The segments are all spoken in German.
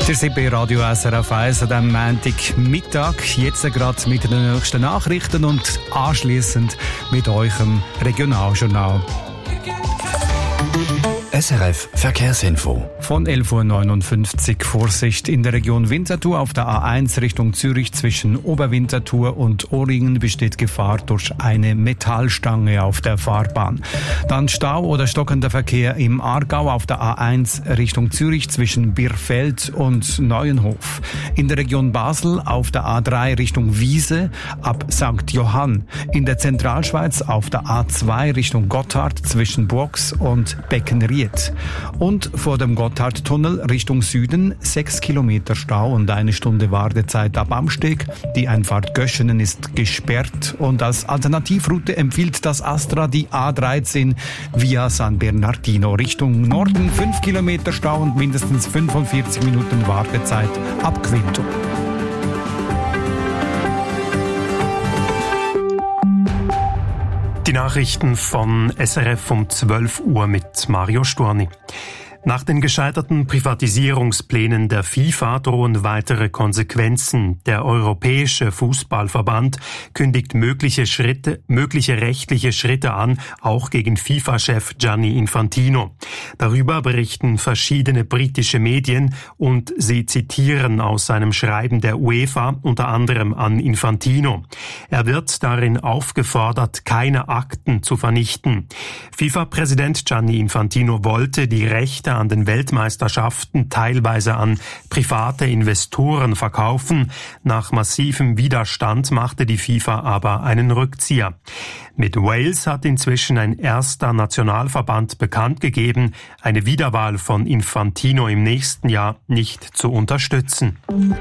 Ihr seid bei Radio SRF 1 an diesem Montagmittag. Jetzt gerade mit den nächsten Nachrichten und anschliessend mit eurem Regionaljournal. SRF Verkehrsinfo. Von 11.59 Uhr Vorsicht in der Region Winterthur. Auf der A1 Richtung Zürich zwischen Oberwinterthur und Ohringen besteht Gefahr durch eine Metallstange auf der Fahrbahn. Dann Stau oder stockender Verkehr im Aargau auf der A1 Richtung Zürich zwischen Birfeld und Neuenhof. In der Region Basel auf der A3 Richtung Wiese ab St. Johann. In der Zentralschweiz auf der A2 Richtung Gotthard zwischen Burgs und Beckenried. Und vor dem Gotthardtunnel Richtung Süden 6 Kilometer Stau und 1 Stunde Wartezeit ab Amsteg. Die Einfahrt Göschenen ist gesperrt und als Alternativroute empfiehlt das Astra die A13 via San Bernardino Richtung Norden. 5 Kilometer Stau und mindestens 45 Minuten Wartezeit ab Quinto. Die Nachrichten von SRF um 12 Uhr mit Mario Storni. Nach den gescheiterten Privatisierungsplänen der FIFA drohen weitere Konsequenzen. Der Europäische Fußballverband kündigt mögliche rechtliche Schritte an, auch gegen FIFA-Chef Gianni Infantino. Darüber berichten verschiedene britische Medien und sie zitieren aus seinem Schreiben der UEFA unter anderem an Infantino. Er wird darin aufgefordert, keine Akten zu vernichten. FIFA-Präsident Gianni Infantino wollte die Rechte an den Weltmeisterschaften teilweise an private Investoren verkaufen. Nach massivem Widerstand machte die FIFA aber einen Rückzieher. Mit Wales hat inzwischen ein erster Nationalverband bekannt gegeben, eine Wiederwahl von Infantino im nächsten Jahr nicht zu unterstützen.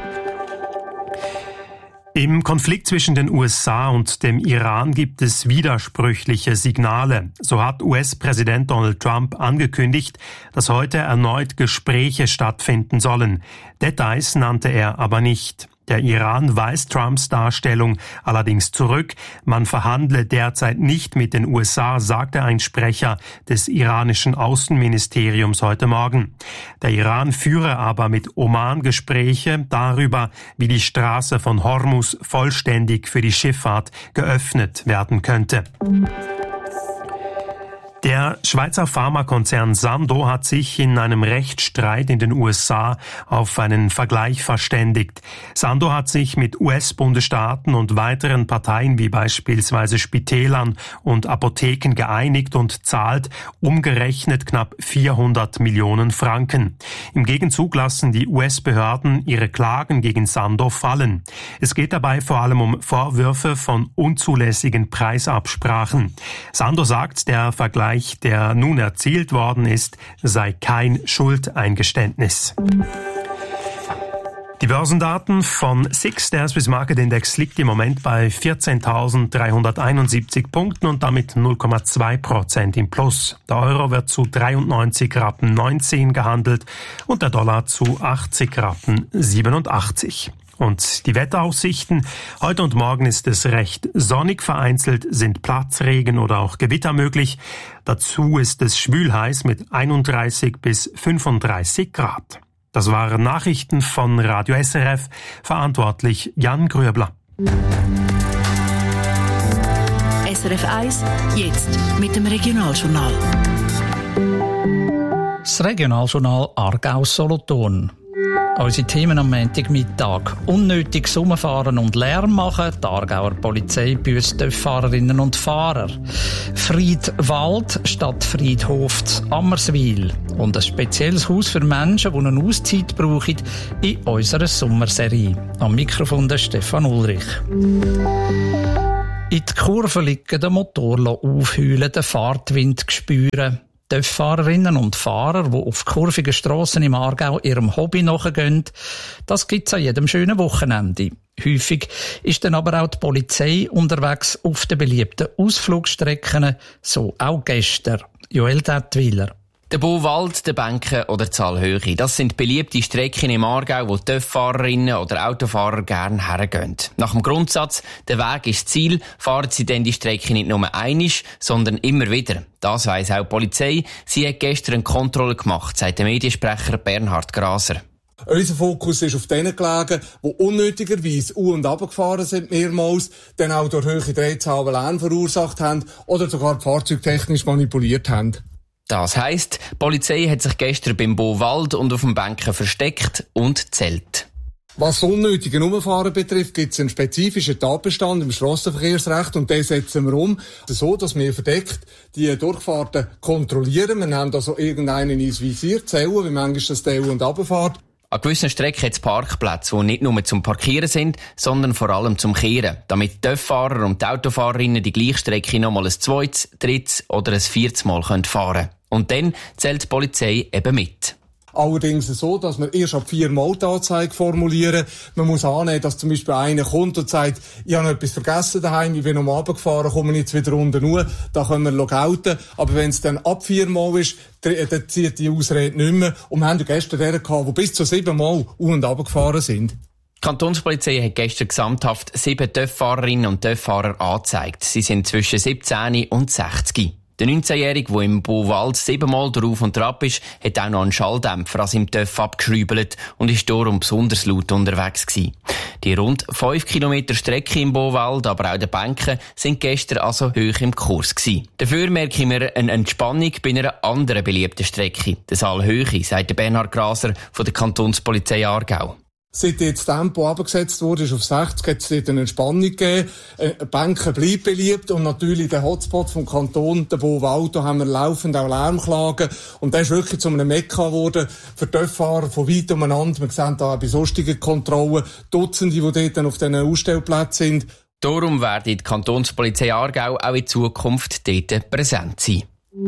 Im Konflikt zwischen den USA und dem Iran gibt es widersprüchliche Signale. So hat US-Präsident Donald Trump angekündigt, dass heute erneut Gespräche stattfinden sollen. Details nannte er aber nicht. Der Iran weist Trumps Darstellung allerdings zurück. Man verhandle derzeit nicht mit den USA, sagte ein Sprecher des iranischen Außenministeriums heute Morgen. Der Iran führe aber mit Oman Gespräche darüber, wie die Straße von Hormuz vollständig für die Schifffahrt geöffnet werden könnte. Der Schweizer Pharmakonzern Sandoz hat sich in einem Rechtsstreit in den USA auf einen Vergleich verständigt. Sandoz hat sich mit US-Bundesstaaten und weiteren Parteien wie beispielsweise Spitälern und Apotheken geeinigt und zahlt umgerechnet knapp 400 Millionen Franken. Im Gegenzug lassen die US-Behörden ihre Klagen gegen Sandoz fallen. Es geht dabei vor allem um Vorwürfe von unzulässigen Preisabsprachen. Sandoz sagt, der Vergleich, der nun erzielt worden ist, sei kein Schuldeingeständnis. Die Börsendaten von SIX, der Swiss Market Index, liegt im Moment bei 14.371 Punkten und damit 0,2% im Plus. Der Euro wird zu 93,19 Rappen gehandelt und der Dollar zu 80,87 Rappen. Und die Wetteraussichten. Heute und morgen ist es recht sonnig, vereinzelt sind Platzregen oder auch Gewitter möglich. Dazu ist es schwülheiß mit 31 bis 35 Grad. Das waren Nachrichten von Radio SRF, verantwortlich Jan Grübler. SRF 1, jetzt mit dem Regionaljournal. Das Regionaljournal Aargau-Solothurn. Unsere Themen am Montagmittag. Unnötig Rumfahren und Lärm machen. Die Aargauer Polizei büsst Fahrerinnen und Fahrer. Friedwald statt Friedhof zu Ammerswil. Und ein spezielles Haus für Menschen, die eine Auszeit brauchen, in unserer Sommerserie. Am Mikrofon der Stefan Ulrich. In die Kurve liegen, den Motor aufheulen, den Fahrtwind spüren. Die Fahrerinnen und Fahrer, die auf kurvigen Strassen im Aargau ihrem Hobby nachgehen, das gibt's an jedem schönen Wochenende. Häufig ist dann aber auch die Polizei unterwegs auf den beliebten Ausflugsstrecken, so auch gestern. Joel Dettwiler. Der Bauwald, der Bänken oder die Zahlhöhe, das sind beliebte Strecken im Aargau, wo TÜV-Fahrerinnen oder Autofahrer gerne hergehen. Nach dem Grundsatz, der Weg ist das Ziel, fahren sie dann die Strecke nicht nur einmal, sondern immer wieder. Das weiss auch die Polizei. Sie hat gestern eine Kontrolle gemacht, sagt der Mediensprecher Bernhard Graser. Unser Fokus ist auf denen gelegen, die unnötigerweise U- und runtergefahren sind mehrmals, dann auch durch hohe Drehzahlen Lärm verursacht haben oder sogar die fahrzeugtechnisch manipuliert haben. Das heisst, die Polizei hat sich gestern beim Beauwald und auf dem Bänken versteckt und zählt. Was das unnötige Umfahren betrifft, gibt es einen spezifischen Tatbestand im Strassenverkehrsrecht und den setzen wir um, so dass wir verdeckt die Durchfahrten kontrollieren. Wir nehmen also irgendeinen ins Visier, zählen, wie manchmal das der U- und runterfährt. An gewissen Strecken hat es Parkplätze, die nicht nur zum Parkieren sind, sondern vor allem zum Kehren, damit die TÜV-Fahrer und die Autofahrerinnen die gleiche Strecke noch mal ein zweites, drittes oder ein viertes Mal fahren können. Und dann zählt die Polizei eben mit. Allerdings so, dass wir erst ab 4 Mal die Anzeige formulieren. Man muss annehmen, dass zum Beispiel einer kommt und sagt, ich habe noch etwas vergessen daheim, ich bin noch mal runtergefahren, komme jetzt wieder unten hoch, da können wir gelten. Aber wenn es dann ab 4 Mal ist, dann zieht die Ausrede nicht mehr. Und wir haben gestern deren gehabt, die bis zu 7 Mal U- und runtergefahren sind. Die Kantonspolizei hat gestern gesamthaft 7 TÜV-Fahrerinnen und TÜV-Fahrer angezeigt. Sie sind zwischen 17 und 60. Der 19-Jährige, der im Beauwald 7-mal drauf und drauf ist, hat auch noch einen Schalldämpfer an seinem TÜV abgeschrübelt und ist darum besonders laut unterwegs gewesen. Die rund 5 Kilometer Strecke im Beauwald, aber auch die Bänke, sind gestern also hoch im Kurs gewesen. Dafür merken wir eine Entspannung bei einer anderen beliebten Strecke, der Saalhöhe, sagt Bernhard Graser von der Kantonspolizei Aargau. Seit jetzt das Tempo abgesetzt wurde, ist auf 60, hat es dort eine Entspannung gegeben. Bänke bleibt beliebt und natürlich der Hotspot vom Kanton, der Beauwald, da haben wir laufend auch Lärmklagen. Und das ist wirklich zu einem Mekka geworden für die TÜV-Fahrer von weit umeinander. Wir sehen da auch bei sonstigen Kontrollen Dutzende, die dort dann auf diesen Ausstellplätzen sind. Darum werde die Kantonspolizei Aargau auch in Zukunft dort präsent sein.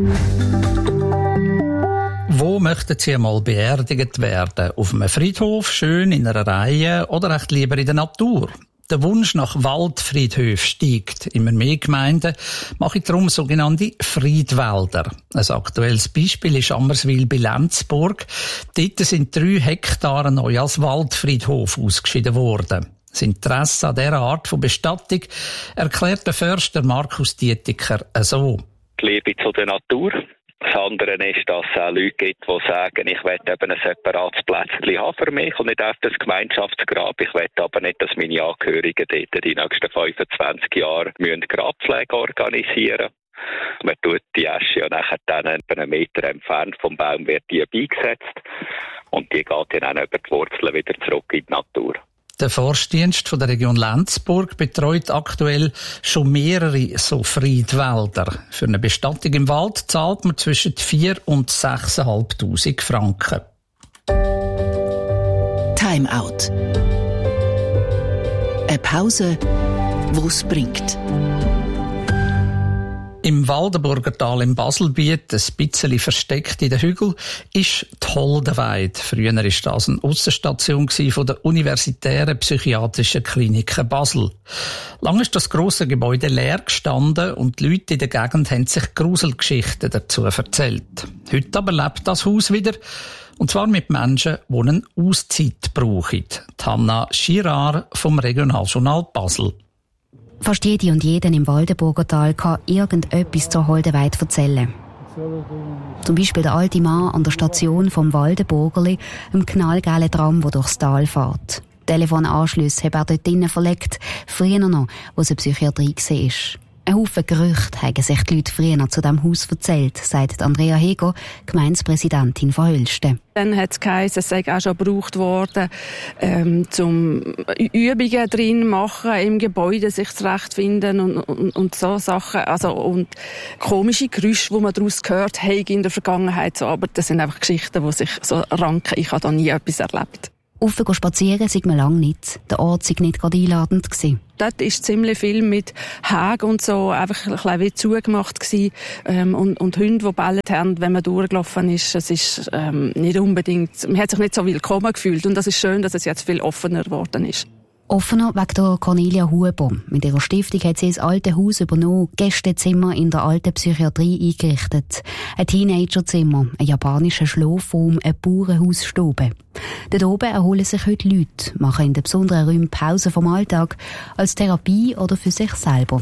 Wo möchten Sie einmal beerdigt werden? Auf einem Friedhof, schön in einer Reihe oder echt lieber in der Natur? Der Wunsch nach Waldfriedhöfen steigt. Immer mehr Gemeinden machen darum sogenannte Friedwälder. Ein aktuelles Beispiel ist Ammerswil bei Lenzburg. Dort sind 3 Hektare neu als Waldfriedhof ausgeschieden worden. Das Interesse an dieser Art von Bestattung erklärt der Förster Markus Dietiker so. Die Liebe zu der Natur. Das andere ist, dass es auch Leute gibt, die sagen, ich will eben ein separates Plätzchen haben für mich und nicht auf das Gemeinschaftsgrab. Ich will aber nicht, dass meine Angehörigen dort die nächsten 25 Jahre Grabpflege organisieren müssen. Man tut die Asche ja nachher dann einen Meter entfernt vom Baum wird die beigesetzt und die geht dann auch über die Wurzeln wieder zurück in die Natur. Der Forstdienst von der Region Lenzburg betreut aktuell schon mehrere so Friedwälder. Für eine Bestattung im Wald zahlt man zwischen 4.000 und 6.500 Franken. Time Out. Eine Pause, die es bringt. Im Waldenburgertal im Baselbiet, ein bisschen versteckt in den Hügeln, ist die Holdenweide. Früher war das eine Aussenstation von der Universitären Psychiatrischen Klinik Basel. Lange ist das grosse Gebäude leer gestanden und die Leute in der Gegend haben sich Gruselgeschichten dazu erzählt. Heute aber lebt das Haus wieder. Und zwar mit Menschen, die eine Auszeit brauchen. Hanna Girard vom Regionaljournal Basel. Fast jede und jeden im Waldenburgertal kann irgendetwas zur Holdenweide erzählen. Zum Beispiel der alte Mann an der Station vom Waldenburgerli, im knallgelben Tram, der durchs Tal fährt. Telefonanschlüsse hat er dort drinnen verlegt, früher noch, wo es eine Psychiatrie war. Ein Haufen Gerüchte haben sich die Leute früher zu diesem Haus erzählt, sagt Andrea Heger, Gemeindepräsidentin von Hölsten. Dann hat es geheißen, es sei auch schon gebraucht worden, zum Übungen drin machen, im Gebäude sich zurechtfinden und so Sachen. Also, und komische Geräusche, die man daraus gehört hat in der Vergangenheit. So, aber das sind einfach Geschichten, die sich so ranken. Ich habe da nie etwas erlebt. Rauf spazieren sei man lange nicht. Der Ort sei nicht gerade einladend gewesen. Dort ist ziemlich viel mit Hagen und so einfach ein bisschen wie zugemacht gewesen. Und Hunde, die bellt haben, wenn man durchgelaufen ist. Es ist nicht unbedingt, man hat sich nicht so willkommen gefühlt. Und das ist schön, dass es jetzt viel offener geworden ist. Offener wegen der Cornelia Huber. Mit ihrer Stiftung hat sie das alte Haus übernommen, Gästezimmer in der alten Psychiatrie eingerichtet. Ein Teenagerzimmer, ein japanischer Schlafraum, eine Bauernhausstube. Dort oben erholen sich heute Leute, machen in den besonderen Räumen Pause vom Alltag, als Therapie oder für sich selber.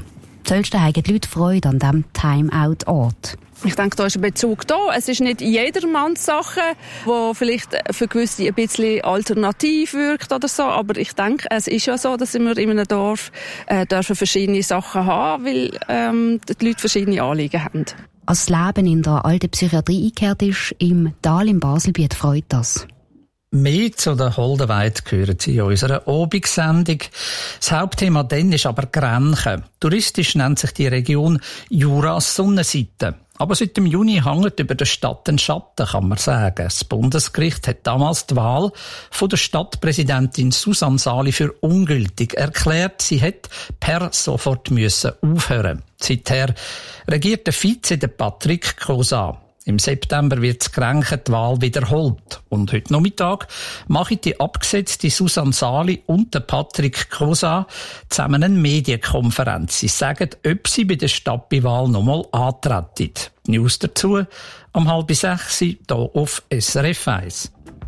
Zöllsten haben die Leute Freude an diesem Timeout-Ort. Ich denke, da ist ein Bezug da. Es ist nicht jedermanns Sache, die vielleicht für gewisse ein bisschen alternativ wirkt oder so. Aber ich denke, es ist ja so, dass wir in einem Dorf dürfen verschiedene Sachen haben, weil die Leute verschiedene Anliegen haben. Als das Leben in der alten Psychiatrie eingekehrt ist, im Tal im Baselbiet, freut das. Mehr zu der Holdenweide gehören Sie in unserer Abendsendung. Das Hauptthema dann ist aber Grenchen. Touristisch nennt sich die Region Jura-Sonnenseite. Aber seit dem Juni hängt über der Stadt ein Schatten, kann man sagen. Das Bundesgericht hat damals die Wahl von der Stadtpräsidentin Susanne Sali für ungültig erklärt. Sie hätte per sofort müssen aufhören. Seither regiert der Vize, der Patrick Cosa. Im September wird das Grenchen die Wahl wiederholt. Und heute Nachmittag mache die abgesetzte Susanne Sali und der Patrick Cosa zusammen eine Medienkonferenz. Sie sagen, ob sie bei der Stadtwahl nochmal antreten. Die News dazu am 5:30 hier auf SRF 1.